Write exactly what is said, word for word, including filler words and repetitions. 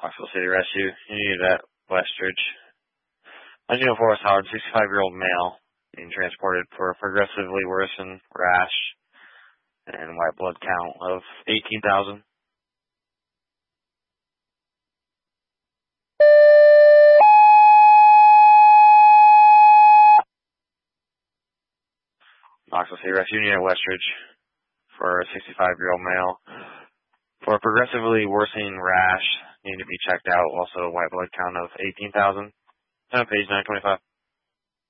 Knoxville City Rescue. You need at Westridge. nineteen oh four West Howard, sixty-five-year-old male, being transported for a progressively worsened rash and white blood count of eighteen thousand. Knoxville City Rescue Unit at Westridge for a sixty-five-year-old male for a progressively worsening rash, need to be checked out. Also, white blood count of eighteen thousand. Page nine twenty-five.